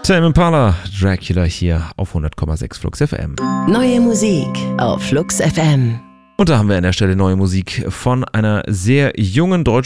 Tame Impala, Dracula hier auf 100,6 Flux FM. Neue Musik auf Flux FM. Und da haben wir an der Stelle neue Musik von einer sehr jungen